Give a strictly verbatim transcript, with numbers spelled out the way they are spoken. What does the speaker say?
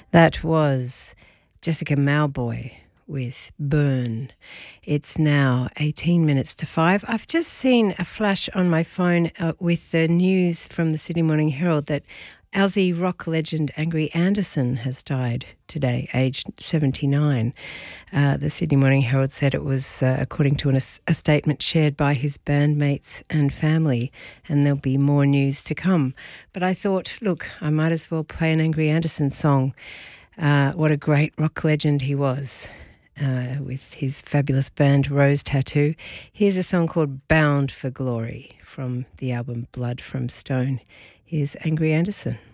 That was Jessica Mauboy with Burn. It's now eighteen minutes to five. I've just seen a flash on my phone uh, with the news from the Sydney Morning Herald that Aussie rock legend Angry Anderson has died today, aged seventy-nine. Uh, the Sydney Morning Herald said it was uh, according to an, a statement shared by his bandmates and family, and there'll be more news to come. But I thought, look, I might as well play an Angry Anderson song. Uh, what a great rock legend he was, uh, with his fabulous band Rose Tattoo. Here's a song called Bound for Glory from the album Blood from Stone. Here's Angry Anderson.